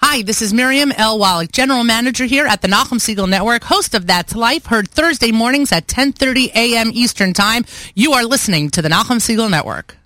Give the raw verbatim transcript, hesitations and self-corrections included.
Hi, this is Miriam L. Wallach, General Manager here at the Nachum Segal Network, host of That's Life, heard Thursday mornings at ten thirty a.m. Eastern Time. You are listening to the Nachum Segal Network.